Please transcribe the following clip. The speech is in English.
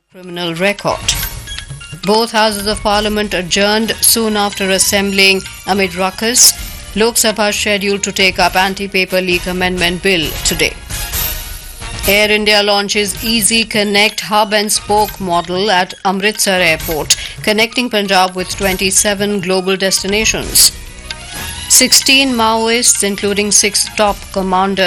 criminal record. Both houses of parliament adjourned soon after assembling amid ruckus. Lok Sabha scheduled to take up anti-paper leak amendment bill today. Air India launches Easy Connect hub and spoke model at Amritsar Airport, connecting Punjab with 27 global destinations. 16 Maoists, including 6 top commanders,